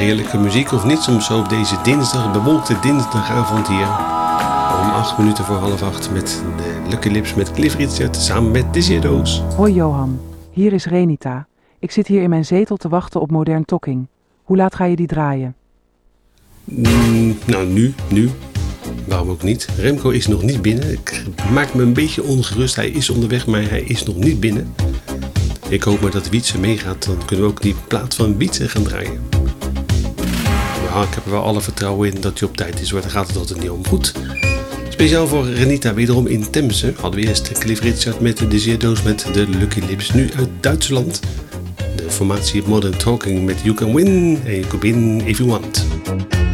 heerlijke muziek of niet soms zo op deze dinsdag, bewolkte dinsdagavond hier. Om 7:08 met de Lucky Lips met Cliff Richard samen met Dizzy Doos. Hoi Johan, hier is Renita. Ik zit hier in mijn zetel te wachten op Modern Talking. Hoe laat ga je die draaien? Nou, nu. Waarom ook niet? Remco is nog niet binnen. Ik maak me een beetje ongerust. Hij is onderweg, maar hij is nog niet binnen. Ik hoop maar dat Wietse meegaat. Dan kunnen we ook die plaat van Wietse gaan draaien. Nou, ik heb er wel alle vertrouwen in dat hij op tijd is. Maar daar gaat het altijd niet om. Goed. Speciaal voor Renita wederom in Temse. Hadden we eerst Cliff Richard met de Dizzy Doos met de Lucky Lips. Nu uit Duitsland. De formatie Modern Talking met You Can Win and You Can Win If You Want.